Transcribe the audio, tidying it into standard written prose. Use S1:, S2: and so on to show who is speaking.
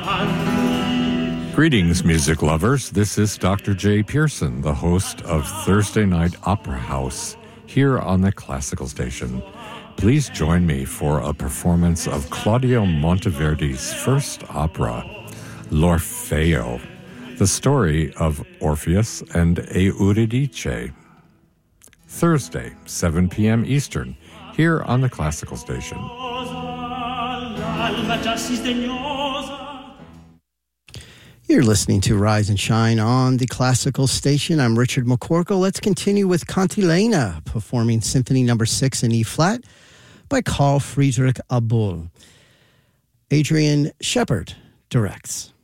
S1: Greetings, music lovers. This is Dr. J. Pearson, the host of Thursday Night Opera House, here on the Classical Station. Please join me for a performance of Claudio Monteverdi's first opera, L'Orfeo, the story of Orpheus and Eurydice. Thursday, 7 p.m. Eastern, here on the Classical Station.
S2: You're listening to Rise and Shine on the Classical Station. I'm Richard McCorkle. Let's continue with Cantilena, performing Symphony No. 6 in E-flat by Carl Friedrich Abel. Adrian Shepard directs.